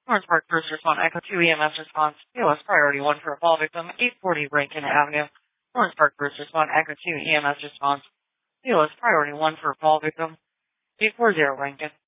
Orange Park First Respond Echo 2 EMS response. POS priority 1 for a fall victim, 840 Rankin Avenue. Orange Park First Respond Echo 2 EMS response. POS priority 1 for a fall victim, 840 Rankin.